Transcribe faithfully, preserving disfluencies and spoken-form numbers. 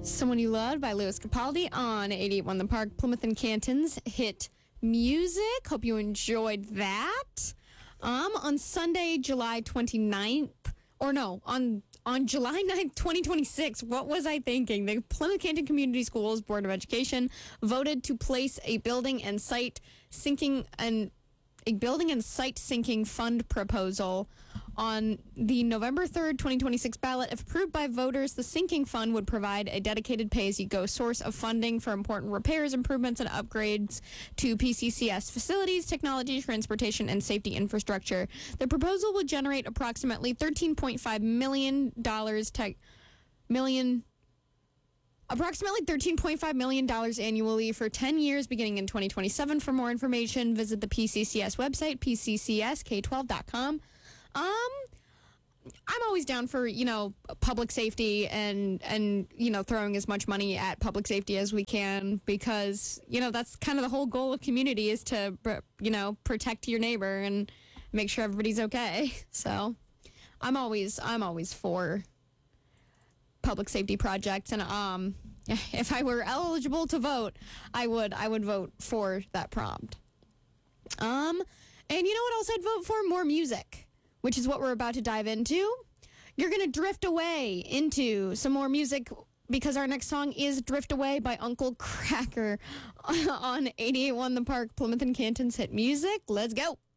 Someone You Loved by Lewis Capaldi on eighty-eight point one The Park, Plymouth and Canton's hit music. Hope you enjoyed that. Um, on Sunday, July twenty-ninth, or no, on on July ninth, twenty twenty-six, what was I thinking? The Plymouth Canton Community Schools Board of Education voted to place a building and site sinking and a building and site sinking fund proposal on the November third, twenty twenty-six ballot. If approved by voters, the sinking fund would provide a dedicated pay-as-you-go source of funding for important repairs, improvements, and upgrades to P C C S facilities, technology, transportation, and safety infrastructure. The proposal would generate approximately thirteen point five million dollars tech million Approximately thirteen point five million dollars annually for ten years, beginning in twenty twenty-seven. For more information, visit the P C C S website, P C C S K twelve dot com. Um, I'm always down for, you know, public safety and, and, you know, throwing as much money at public safety as we can because, you know, that's kind of the whole goal of community is to, you know, protect your neighbor and make sure everybody's okay. So I'm always, I'm always for public safety projects, and um if I were eligible to vote, I would I would vote for that prompt. Um and you know what else I'd vote for? More music, which is what we're about to dive into. You're gonna drift away into some more music because our next song is Drift Away by Uncle Kracker on eighty-eight point one The Park, Plymouth and Canton's hit music. Let's go.